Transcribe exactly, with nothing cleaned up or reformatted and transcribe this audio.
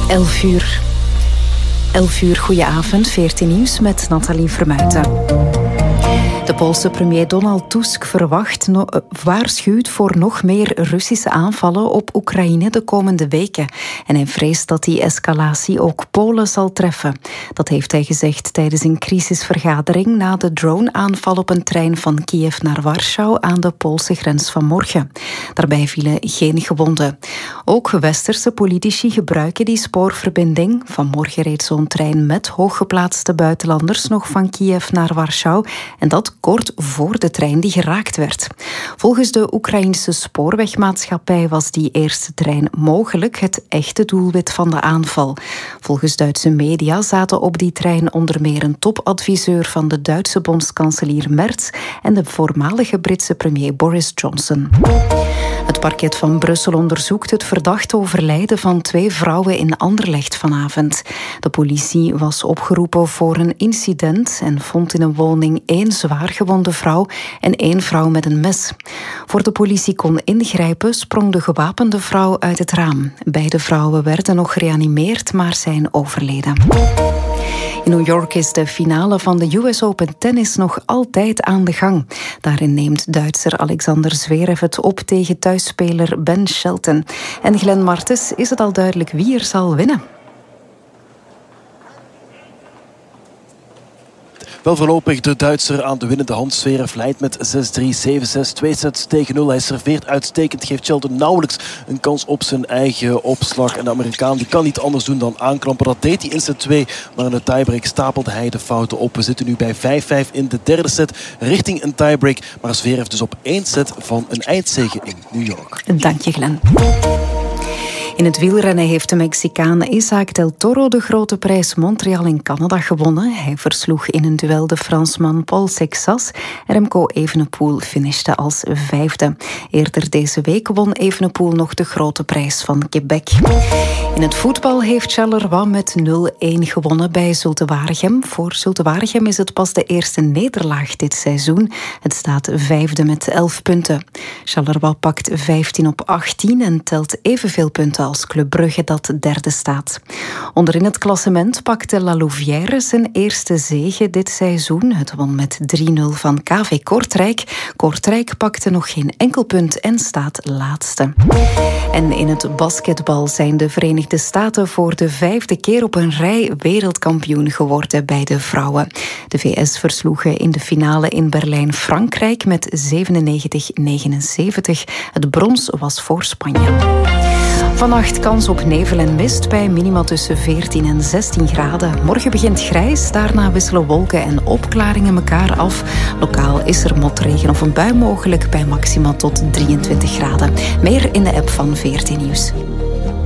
elf uur. elf uur, goedenavond, veertien nieuws met Nathalie Vermuijten. De Poolse premier Donald Tusk verwacht, no, uh, waarschuwt voor nog meer Russische aanvallen op Oekraïne de komende weken. En hij vreest dat die escalatie ook Polen zal treffen. Dat heeft hij gezegd tijdens een crisisvergadering na de drone-aanval op een trein van Kiev naar Warschau aan de Poolse grens vanmorgen. Daarbij vielen geen gewonden. Ook westerse politici gebruiken die spoorverbinding. Vanmorgen reed zo'n trein met hooggeplaatste buitenlanders nog van Kiev naar Warschau. En dat kort voor de trein die geraakt werd. Volgens de Oekraïnse spoorwegmaatschappij was die eerste trein mogelijk het echte doelwit van de aanval. Volgens Duitse media zaten op die trein onder meer een topadviseur van de Duitse bondskanselier Merz en de voormalige Britse premier Boris Johnson. Het parket van Brussel onderzoekt het verdachte overlijden van twee vrouwen in Anderlecht vanavond. De politie was opgeroepen voor een incident en vond in een woning één zwaargewonde vrouw en één vrouw met een mes. Voor de politie kon ingrijpen, sprong de gewapende vrouw uit het raam. Beide vrouwen werden nog gereanimeerd, maar zijn overleden. In New York is de finale van de U S Open tennis nog altijd aan de gang. Daarin neemt Duitser Alexander Zverev het op tegen thuisspeler Ben Shelton. En Glenn Martens, is het al duidelijk wie er zal winnen? Wel voorlopig de Duitser aan de winnende hand. Zverev leidt met zes drie, zeven zes, twee sets tegen nul. Hij serveert uitstekend, geeft Shelton nauwelijks een kans op zijn eigen opslag. En de Amerikaan die kan niet anders doen dan aanklampen. Dat deed hij in set twee, maar in de tiebreak stapelde hij de fouten op. We zitten nu bij vijf vijf in de derde set, richting een tiebreak. Maar Zverev dus op één set van een eindzege in New York. Dank je, Glenn. In het wielrennen heeft de Mexicaan Isaac del Toro de grote prijs Montreal in Canada gewonnen. Hij versloeg in een duel de Fransman Paul Sexas. Remco Evenepoel finishte als vijfde. Eerder deze week won Evenepoel nog de grote prijs van Quebec. In het voetbal heeft Charleroi met nul een gewonnen bij Zulte Waregem. Voor Zulte Waregem is het pas de eerste nederlaag dit seizoen. Het staat vijfde met elf punten. Charleroi pakt vijftien op achttien en telt evenveel punten als Club Brugge dat derde staat. Onderin het klassement pakte La Louvière zijn eerste zege dit seizoen. Het won met drie nul van K V Kortrijk. Kortrijk pakte nog geen enkel punt en staat laatste. En in het basketbal zijn de Verenigde Staten voor de vijfde keer op een rij wereldkampioen geworden bij de vrouwen. De V S versloegen in de finale in Berlijn Frankrijk met zevenennegentig negenenzeventig. Het brons was voor Spanje. Vannacht kans op nevel en mist bij minima tussen veertien en zestien graden. Morgen begint grijs, daarna wisselen wolken en opklaringen elkaar af. Lokaal is er motregen of een bui mogelijk bij maxima tot drieëntwintig graden. Meer in de app van veertien Nieuws.